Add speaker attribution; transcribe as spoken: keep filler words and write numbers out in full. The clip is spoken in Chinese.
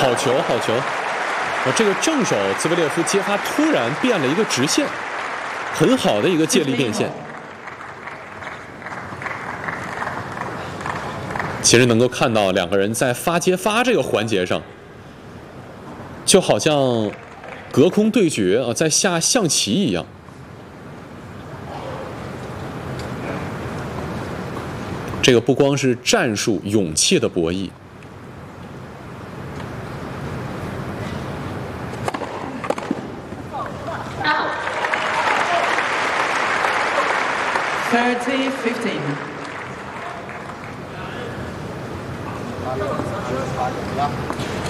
Speaker 1: 好球，好球！啊，这个正手兹维列夫接发突然变了一个直线，很好的一个借力变现。其实能够看到两个人在发接发这个环节上，就好像隔空对决啊，在下象棋一样。这个不光是战术勇气的博弈。
Speaker 2: thirty fifteen.
Speaker 3: 啊，